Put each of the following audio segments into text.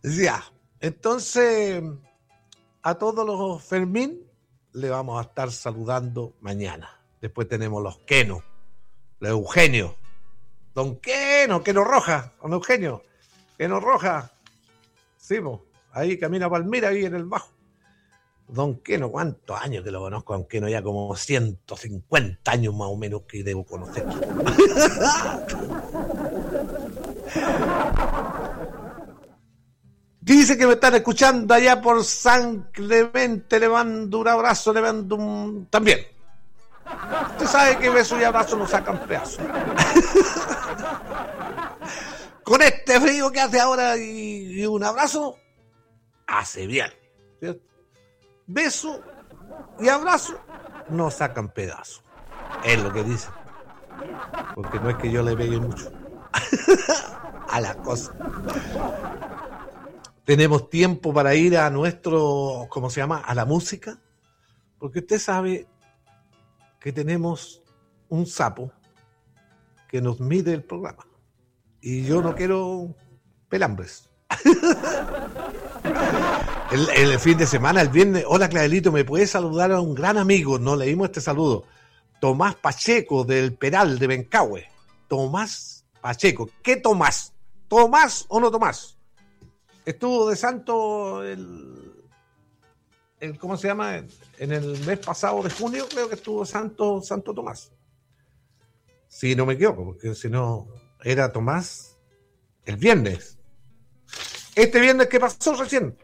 Ya, entonces a todos los Fermín le vamos a estar saludando mañana. Después tenemos los Keno, los Eugenio, don Keno Roja, don Eugenio, Keno Roja, sí, ahí camina Palmira, ahí en el bajo. Don Keno, ¿cuántos años que lo conozco? Don Keno, ya como 150 años más o menos que debo conocer. Dice que me están escuchando allá por San Clemente, le mando un abrazo, le mando un... también. Usted sabe que besos y abrazos nos sacan pedazos. Con este frío que hace ahora y un abrazo, hace bien, ¿cierto? Beso y abrazo nos sacan pedazos. Es lo que dicen. Porque no es que yo le pegue mucho a la cosa. Tenemos tiempo para ir a nuestro, ¿cómo se llama? A la música. Porque usted sabe que tenemos un sapo que nos mide el programa. Y yo no quiero pelambres. El fin de semana, el viernes, hola Clarelito, ¿me puedes saludar a un gran amigo? No leímos este saludo. Tomás Pacheco del Peral de Bencahue. Tomás Pacheco. ¿Qué Tomás? ¿Tomás o no Tomás? Estuvo de santo el ¿cómo se llama? En el mes pasado de junio, creo que estuvo Santo Tomás. Si no me equivoco, porque si no, era Tomás el viernes. Este viernes que pasó recién.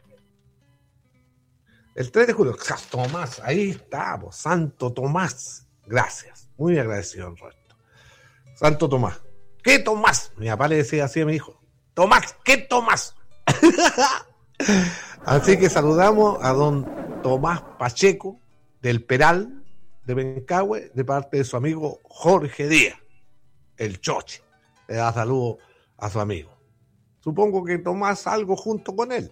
El 3 de julio. Tomás, ahí está, pues, Santo Tomás. Gracias. Muy agradecido, Roberto. Santo Tomás. ¿Qué Tomás? Mi papá le decía así a mi hijo. Tomás, ¿qué Tomás? Así que saludamos a don Tomás Pacheco del Peral de Bencahue de parte de su amigo Jorge Díaz, el Choche. Le da saludo a su amigo. Supongo que tomás algo junto con él.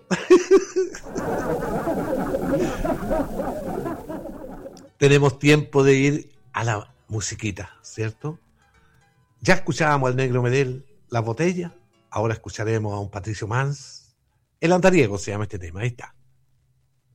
Tenemos tiempo de ir a la musiquita, ¿cierto? Ya escuchábamos al Negro Medel, La Botella. Ahora escucharemos a un Patricio Mans. El Andariego se llama este tema, ahí está.